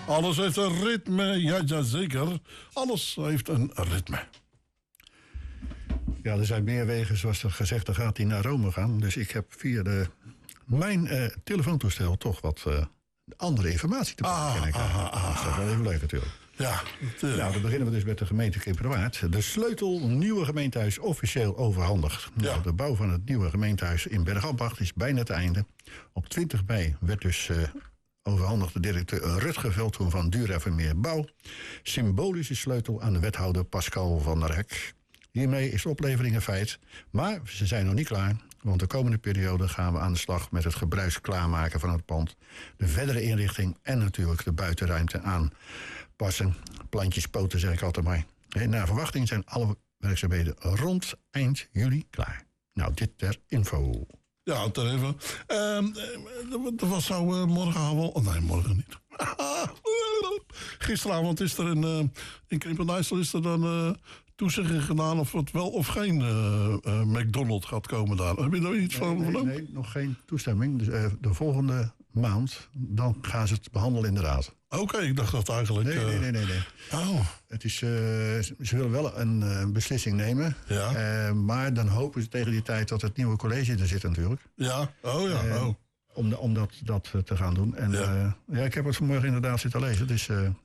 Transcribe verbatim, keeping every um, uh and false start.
Alles heeft een ritme, ja, jazeker. Alles heeft een ritme. Ja, er zijn meer wegen, zoals er gezegd, dan gaat hij naar Rome gaan. Dus ik heb via de, mijn uh, telefoontoestel toch wat uh, andere informatie te pakken. Ah, ah, ah, dat is wel even leuk natuurlijk. Ja, uh, nou, dan beginnen we dus met de gemeente Kippenwaard. De sleutel nieuwe gemeentehuis officieel overhandigd. Ja. Nou, de bouw van het nieuwe gemeentehuis in Bergambacht is bijna het einde. Op twintig mei werd dus uh, overhandigd de directeur Rutger Veldhoen van Dura Vermeer Bouw. Symbolische sleutel aan de wethouder Pascal van der Hek. Hiermee is de oplevering een feit. Maar ze zijn nog niet klaar. Want de komende periode gaan we aan de slag met het gebruiks klaarmaken van het pand. De verdere inrichting en natuurlijk de buitenruimte aanpassen. Plantjes poten, zeg ik altijd maar. Naar verwachting zijn alle werkzaamheden rond eind juli klaar. Nou, dit ter info. Ja, ter even. Uh, wat zou uh, morgenavond... Oh, nee, morgen niet. Gisteravond is er in, uh, in Krimpenijssel is er dan... Uh, toezegging gedaan of het wel of geen uh, uh, McDonald's gaat komen daar. Heb je daar iets nee, van? Nee, nee, nog geen toestemming. Dus uh, de volgende maand, dan gaan ze het behandelen in de raad. Oké, okay, ik dacht dat eigenlijk... Nee, nee, nee, nee. nee. Oh. Het is, uh, ze willen wel een uh, beslissing nemen. Ja. Uh, maar dan hopen ze tegen die tijd dat het nieuwe college er zit natuurlijk. Ja, oh ja, uh, oh. Om, de, om dat, dat te gaan doen. En ja. Uh, ja, ik heb het vanmorgen inderdaad zitten lezen. Dus, uh,